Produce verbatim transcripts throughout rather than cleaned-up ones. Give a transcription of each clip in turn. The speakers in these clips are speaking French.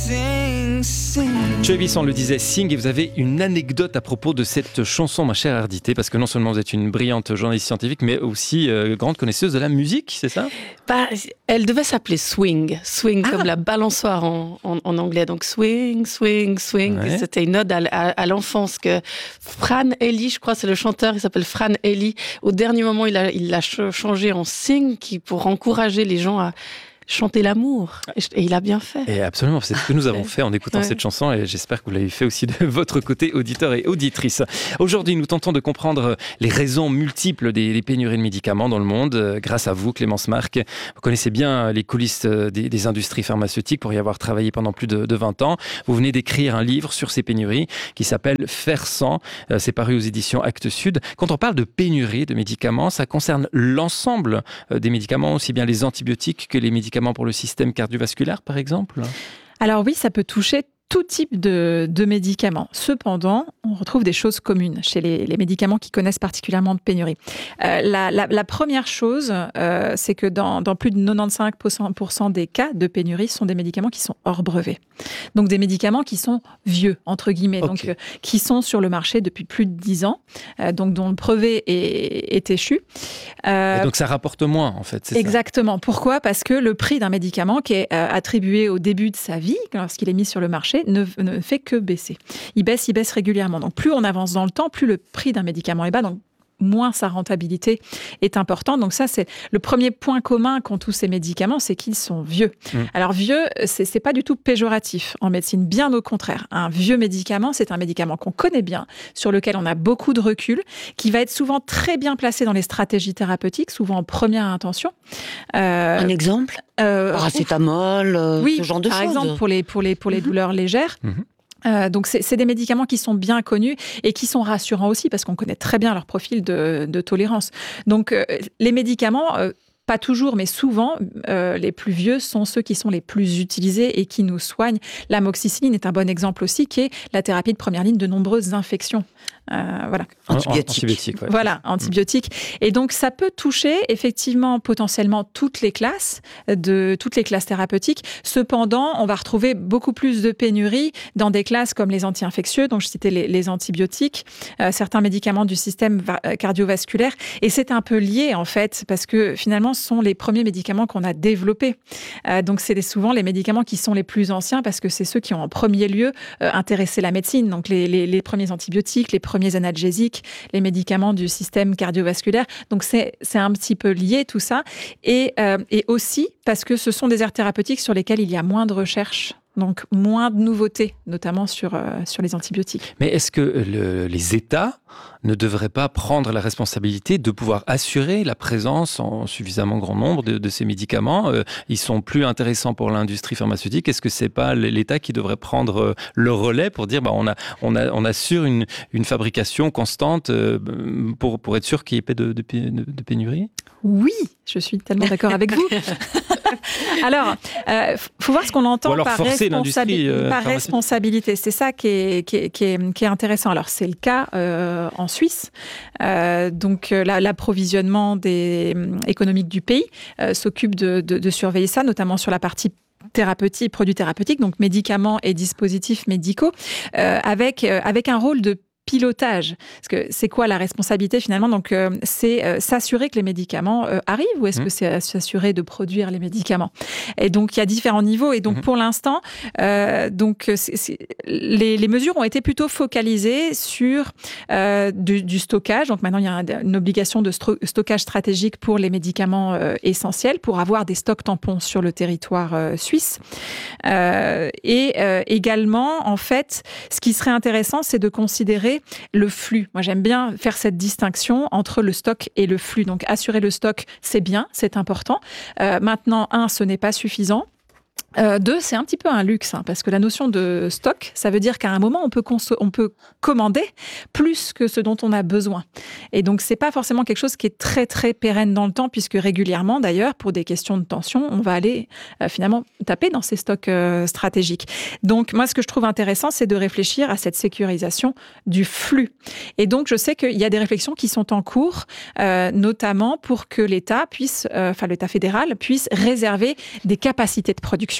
sing, sing. Joy Bisson le disait, Sing, et vous avez une anecdote à propos de cette chanson, ma chère Ardité, parce que non seulement vous êtes une brillante journaliste scientifique, mais aussi euh, grande connaisseuse de la musique, c'est ça ? Bah, elle devait s'appeler Swing, Swing Ah. comme la balançoire en, en, en anglais, donc Swing, Swing, Swing. Ouais. C'était une ode à, à, à l'enfance que Fran Eli, je crois, c'est le chanteur, il s'appelle Fran Eli. Au dernier moment, il a, il l'a changé en Sing, qui pour encourager les gens à chanter l'amour. Et, et il a bien fait. Et absolument, c'est ce que nous avons fait en écoutant Ouais. cette chanson, et j'espère que vous l'avez fait aussi de votre côté, auditeurs et auditrices. Aujourd'hui, nous tentons de comprendre les raisons multiples des, des pénuries de médicaments dans le monde, euh, grâce à vous, Clémence Marc. Vous connaissez bien les coulisses des, des industries pharmaceutiques pour y avoir travaillé pendant plus de, de vingt ans. Vous venez d'écrire un livre sur ces pénuries qui s'appelle « Faire sans ». Euh, c'est paru aux éditions Actes Sud. Quand on parle de pénurie de médicaments, ça concerne l'ensemble euh, des médicaments, aussi bien les antibiotiques que les médicaments pour le système cardiovasculaire, par exemple ? Alors oui, ça peut toucher tout type de, de médicaments. Cependant, on retrouve des choses communes chez les, les médicaments qui connaissent particulièrement de pénurie. Euh, la, la, la première chose, euh, c'est que dans, dans plus de quatre-vingt-quinze pour cent des cas de pénurie, ce sont des médicaments qui sont hors brevet. Donc des médicaments qui sont vieux, entre guillemets, Okay. donc euh, qui sont sur le marché depuis plus de dix ans, euh, donc dont le brevet est, est échu. Euh, Et donc ça rapporte moins, en fait, c'est ça ? Exactement. Pourquoi ? Parce que le prix d'un médicament qui est euh, attribué au début de sa vie, lorsqu'il est mis sur le marché, ne, ne fait que baisser. Il baisse, il baisse régulièrement. Donc plus on avance dans le temps, plus le prix d'un médicament est bas. Donc moins sa rentabilité est importante. Donc ça, c'est le premier point commun qu'ont tous ces médicaments, c'est qu'ils sont vieux. Mmh. Alors vieux, c'est, c'est pas du tout péjoratif en médecine, bien au contraire. Un vieux médicament, c'est un médicament qu'on connaît bien, sur lequel on a beaucoup de recul, qui va être souvent très bien placé dans les stratégies thérapeutiques, souvent en première intention. Euh, un exemple euh, Paracétamol, euh, oui, ce genre de par choses. Par exemple, pour les, pour les, pour les mmh. douleurs légères. Mmh. Euh, donc c'est, c'est des médicaments qui sont bien connus et qui sont rassurants aussi parce qu'on connaît très bien leur profil de, de tolérance. Donc euh, les médicaments, euh, pas toujours, mais souvent, euh, les plus vieux sont ceux qui sont les plus utilisés et qui nous soignent. L'amoxicilline est un bon exemple aussi, qui est la thérapie de première ligne de nombreuses infections. Euh, voilà. Antibiotiques. Antibiotiques, ouais. Voilà, antibiotiques. Et donc, ça peut toucher effectivement potentiellement toutes les classes, de toutes les classes thérapeutiques. Cependant, on va retrouver beaucoup plus de pénuries dans des classes comme les anti-infectieux, donc je citais les, les antibiotiques, euh, certains médicaments du système va- cardiovasculaire. Et c'est un peu lié, en fait, parce que finalement, ce sont les premiers médicaments qu'on a développés. Euh, donc, c'est souvent les médicaments qui sont les plus anciens parce que c'est ceux qui ont en premier lieu euh, intéressé la médecine. Donc, les, les, les premiers antibiotiques, les premiers analgésiques, les médicaments du système cardiovasculaire. Donc, c'est, c'est un petit peu lié tout ça. Et, euh, et aussi parce que ce sont des aires thérapeutiques sur lesquelles il y a moins de recherche. Donc, moins de nouveautés, notamment sur, euh, sur les antibiotiques. Mais est-ce que le, les États ne devraient pas prendre la responsabilité de pouvoir assurer la présence en suffisamment grand nombre de, de ces médicaments ? euh, Ils sont plus intéressants pour l'industrie pharmaceutique. Est-ce que c'est pas l'État qui devrait prendre le relais pour dire bah, on, a, on, a, on assure une, une fabrication constante euh, pour, pour être sûr qu'il n'y ait pas de, de, de pénurie ? Oui, je suis tellement d'accord avec vous. Alors, il euh, faut voir ce qu'on entend par, responsabi- euh, par responsabilité. C'est ça qui est, qui est, qui est, qui est intéressant. Alors, c'est le cas euh, en Suisse. Euh, donc, la, l'approvisionnement des, économique du pays euh, s'occupe de, de, de surveiller ça, notamment sur la partie thérapeutique, produits thérapeutiques, donc médicaments et dispositifs médicaux, euh, avec, euh, avec un rôle de pilotage. Parce que c'est quoi la responsabilité finalement ? Donc, euh, c'est euh, s'assurer que les médicaments euh, arrivent ou est-ce mmh. que c'est s'assurer de produire les médicaments ? Et donc, il y a différents niveaux. Et donc, mmh. pour l'instant, euh, donc, c'est, c'est, les, les mesures ont été plutôt focalisées sur euh, du, du stockage. Donc, maintenant, il y a un, une obligation de stro- stockage stratégique pour les médicaments euh, essentiels pour avoir des stocks tampons sur le territoire euh, suisse. Euh, et euh, également, en fait, ce qui serait intéressant, c'est de considérer le flux. Moi, j'aime bien faire cette distinction entre le stock et le flux. Donc, assurer le stock, c'est bien, c'est important. Euh, maintenant, un, ce n'est pas suffisant. Euh, deux, c'est un petit peu un luxe, hein, parce que la notion de stock, ça veut dire qu'à un moment, on peut, conso- on peut commander plus que ce dont on a besoin. Et donc, c'est pas forcément quelque chose qui est très, très pérenne dans le temps, puisque régulièrement, d'ailleurs, pour des questions de tension, on va aller euh, finalement taper dans ces stocks euh, stratégiques. Donc, moi, ce que je trouve intéressant, c'est de réfléchir à cette sécurisation du flux. Et donc, je sais qu'il y a des réflexions qui sont en cours, euh, notamment pour que l'État puisse, euh, enfin, l'État fédéral puisse réserver des capacités de production.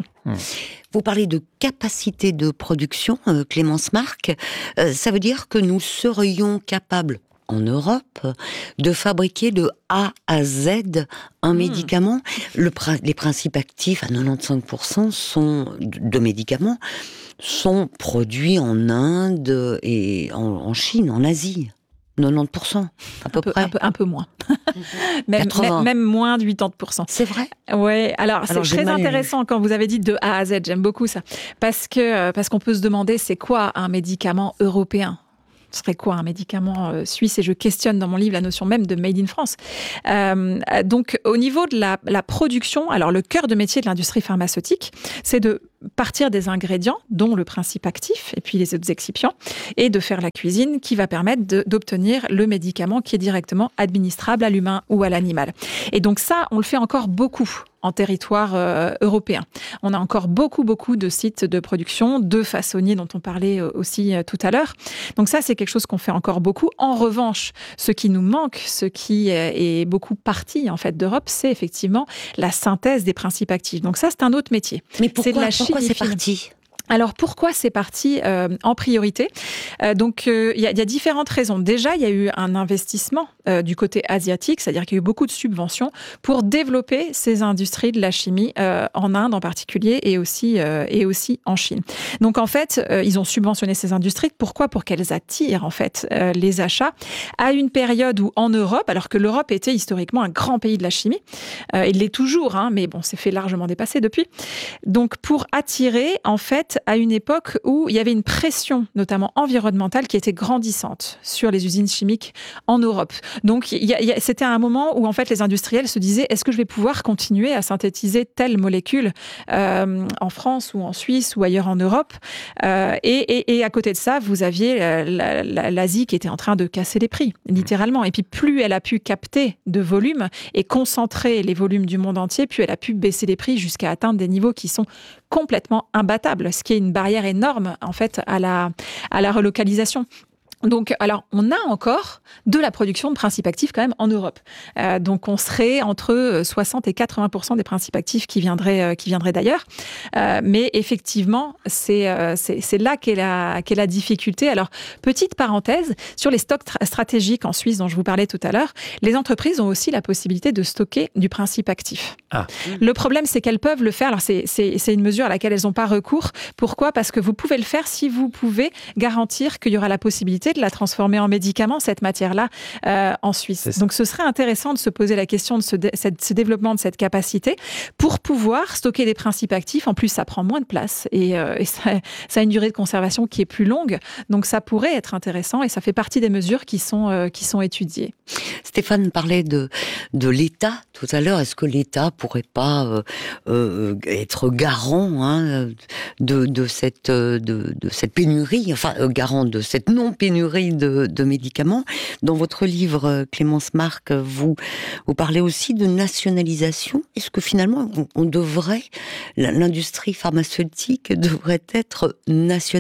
production. Mmh. Vous parlez de capacité de production, euh, Clémence Marc. Euh, ça veut dire que nous serions capables, en Europe, de fabriquer de A à Z un mmh. médicament. Le, les principes actifs, à quatre-vingt-quinze pour cent sont, de médicaments, sont produits en Inde et en, en Chine, en Asie. quatre-vingt-dix pour cent, à peu un peu, près. Un peu, un peu moins. même, même, même moins de quatre-vingts pour cent. C'est vrai. Ouais. Alors, alors c'est très intéressant lu. Quand vous avez dit de A à Z. J'aime beaucoup ça. Parce que, parce qu'on peut se demander, c'est quoi un médicament européen ? Ce serait quoi un médicament euh, suisse ? Et je questionne dans mon livre la notion même de Made in France. Euh, donc, au niveau de la, la production, alors le cœur de métier de l'industrie pharmaceutique, c'est de partir des ingrédients, dont le principe actif et puis les autres excipients, et de faire la cuisine qui va permettre de, d'obtenir le médicament qui est directement administrable à l'humain ou à l'animal. Et donc ça, on le fait encore beaucoup en territoire euh, européen. On a encore beaucoup, beaucoup de sites de production, de façonniers dont on parlait aussi euh, tout à l'heure. Donc ça, c'est quelque chose qu'on fait encore beaucoup. En revanche, ce qui nous manque, ce qui est beaucoup parti en fait d'Europe, c'est effectivement la synthèse des principes actifs. Donc ça, c'est un autre métier. Mais pourquoi, c'est de la pourquoi c'est parti ? Alors, pourquoi c'est parti euh, en priorité ? euh, Donc, il euh, y, y a différentes raisons. Déjà, il y a eu un investissement euh, du côté asiatique, c'est-à-dire qu'il y a eu beaucoup de subventions pour développer ces industries de la chimie euh, en Inde en particulier et aussi, euh, et aussi en Chine. Donc, en fait, euh, ils ont subventionné ces industries. Pourquoi ? Pour qu'elles attirent, en fait, euh, les achats à une période où, en Europe, alors que l'Europe était historiquement un grand pays de la chimie, euh, il l'est toujours, hein, mais bon, c'est fait largement dépasser depuis. Donc, pour attirer, en fait, à une époque où il y avait une pression, notamment environnementale, qui était grandissante sur les usines chimiques en Europe. Donc, il y a, il y a, c'était un moment où, en fait, les industriels se disaient « Est-ce que je vais pouvoir continuer à synthétiser telle molécule euh, en France ou en Suisse ou ailleurs en Europe euh, ?» et, et, et à côté de ça, vous aviez la, la, l'Asie qui était en train de casser les prix, littéralement. Et puis, plus elle a pu capter de volume et concentrer les volumes du monde entier, plus elle a pu baisser les prix jusqu'à atteindre des niveaux qui sont complètement imbattables, ce qui est une barrière énorme en fait à la, à la relocalisation. Donc, alors, on a encore de la production de principes actifs quand même en Europe. Euh, donc, on serait entre soixante et quatre-vingts pour cent des principes actifs qui viendraient, euh, qui viendraient d'ailleurs. Euh, mais effectivement, c'est, euh, c'est, c'est là qu'est la, qu'est la difficulté. Alors, petite parenthèse, sur les stocks tra- stratégiques en Suisse dont je vous parlais tout à l'heure, les entreprises ont aussi la possibilité de stocker du principe actif. Ah. Le problème, c'est qu'elles peuvent le faire. Alors, c'est, c'est, c'est une mesure à laquelle elles n'ont pas recours. Pourquoi ? Parce que vous pouvez le faire si vous pouvez garantir qu'il y aura la possibilité de la transformer en médicament, cette matière-là, euh, en Suisse. Donc, ce serait intéressant de se poser la question de ce, dé- cette, ce développement de cette capacité pour pouvoir stocker des principes actifs. En plus, ça prend moins de place et, euh, et ça, ça a une durée de conservation qui est plus longue. Donc, ça pourrait être intéressant et ça fait partie des mesures qui sont, euh, qui sont étudiées. Stéphane parlait de, de l'État tout à l'heure. Est-ce que l'État pourrait pas euh, euh, être garant hein, de, de, cette, de, de cette pénurie, enfin, euh, garant de cette non-pénurie De, de médicaments. Dans votre livre, Clémence Marc, vous, vous parlez aussi de nationalisation. Est-ce que finalement, on, on devrait, l'industrie pharmaceutique devrait être nationalisée ?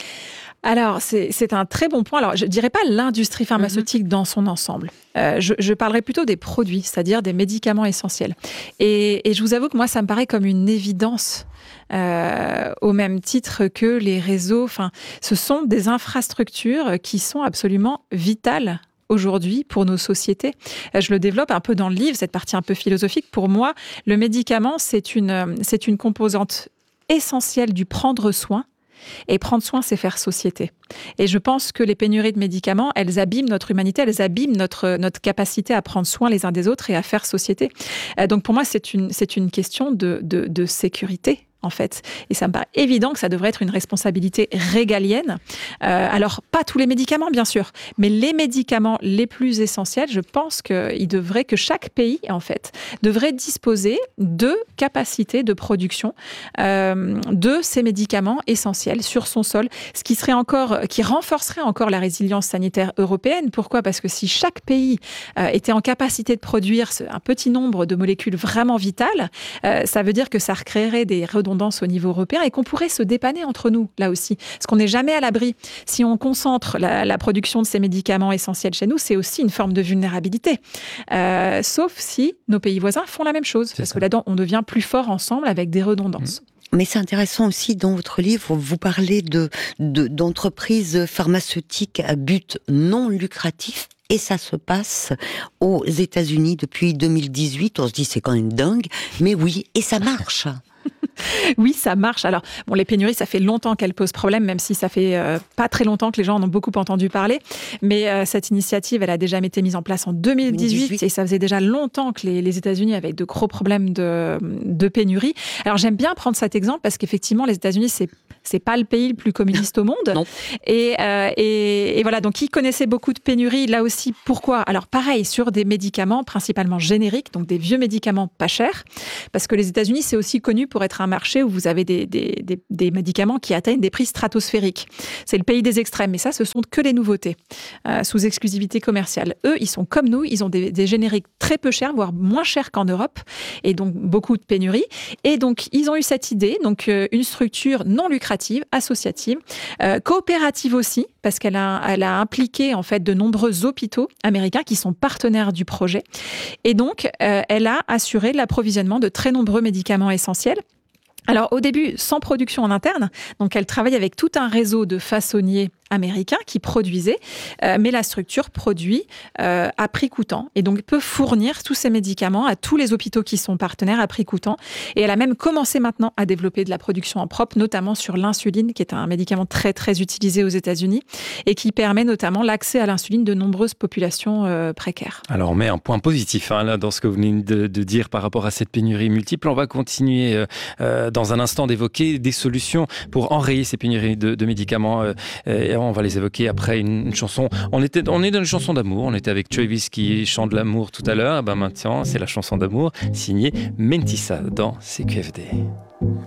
Alors, c'est, c'est un très bon point. Alors, je ne dirais pas l'industrie pharmaceutique mmh. dans son ensemble. Euh, je, je parlerai plutôt des produits, c'est-à-dire des médicaments essentiels. Et, et je vous avoue que moi, ça me paraît comme une évidence. Euh, au même titre que les réseaux. Enfin, ce sont des infrastructures qui sont absolument vitales aujourd'hui pour nos sociétés. Je le développe un peu dans le livre, cette partie un peu philosophique. Pour moi, le médicament, c'est une, c'est une composante essentielle du prendre soin. Et prendre soin, c'est faire société. Et je pense que les pénuries de médicaments, elles abîment notre humanité, elles abîment notre, notre capacité à prendre soin les uns des autres et à faire société. Donc pour moi, c'est une, c'est une question de, de, de sécurité. En fait. Et ça me paraît évident que ça devrait être une responsabilité régalienne. Euh, alors, pas tous les médicaments, bien sûr, mais les médicaments les plus essentiels, je pense qu'il devrait, que chaque pays, en fait, devrait disposer de capacités de production euh, de ces médicaments essentiels sur son sol, ce qui serait encore, qui renforcerait encore la résilience sanitaire européenne. Pourquoi ? Parce que si chaque pays euh, était en capacité de produire un petit nombre de molécules vraiment vitales, euh, ça veut dire que ça recréerait des redondance au niveau européen et qu'on pourrait se dépanner entre nous, là aussi. Parce qu'on n'est jamais à l'abri. Si on concentre la, la production de ces médicaments essentiels chez nous, c'est aussi une forme de vulnérabilité. Euh, sauf si nos pays voisins font la même chose. C'est parce ça. Que là-dedans, on devient plus fort ensemble avec des redondances. Mais c'est intéressant aussi, dans votre livre, vous parlez de, de, d'entreprises pharmaceutiques à but non lucratif. Et ça se passe aux États-Unis depuis deux mille dix-huit. On se dit, c'est quand même dingue. Mais oui, et ça marche. Oui, ça marche. Alors, bon, les pénuries, ça fait longtemps qu'elles posent problème, même si ça fait euh, pas très longtemps que les gens en ont beaucoup entendu parler. Mais euh, cette initiative, elle a déjà été mise en place en deux mille dix-huit, deux mille dix-huit. Et ça faisait déjà longtemps que les, les États-Unis avaient de gros problèmes de, de pénurie. Alors, j'aime bien prendre cet exemple parce qu'effectivement, les États-Unis, c'est c'est pas le pays le plus communiste au monde. Non. Et, euh, et, et voilà, donc ils connaissaient beaucoup de pénuries. Là aussi, pourquoi ? Alors pareil, sur des médicaments principalement génériques, donc des vieux médicaments pas chers, parce que les États-Unis, c'est aussi connu pour être un marché où vous avez des, des, des, des médicaments qui atteignent des prix stratosphériques. C'est le pays des extrêmes, mais ça, ce sont que les nouveautés, euh, sous exclusivité commerciale. Eux, ils sont comme nous, ils ont des, des génériques très peu chers, voire moins chers qu'en Europe, et donc beaucoup de pénuries. Et donc, ils ont eu cette idée, donc euh, une structure non lucrative, associative, euh, coopérative aussi, parce qu'elle a, elle a impliqué en fait de nombreux hôpitaux américains qui sont partenaires du projet. Et donc, euh, elle a assuré l'approvisionnement de très nombreux médicaments essentiels. Alors au début, sans production en interne, donc elle travaille avec tout un réseau de façonniers américains qui produisaient, euh, mais la structure produit euh, à prix coûtant et donc peut fournir tous ces médicaments à tous les hôpitaux qui sont partenaires à prix coûtant. Et elle a même commencé maintenant à développer de la production en propre, notamment sur l'insuline, qui est un médicament très très utilisé aux États-Unis et qui permet notamment l'accès à l'insuline de nombreuses populations euh, précaires. Alors on met un point positif hein, là dans ce que vous venez de, de dire par rapport à cette pénurie multiple. On va continuer euh, euh, dans un instant d'évoquer des solutions pour enrayer ces pénuries de, de médicaments. Euh, et on va les évoquer après une, une chanson. On, était, on est dans une chanson d'amour. On était avec Travis qui chante l'amour tout à l'heure. Ben maintenant, c'est la chanson d'amour signée Mentissa dans C Q F D.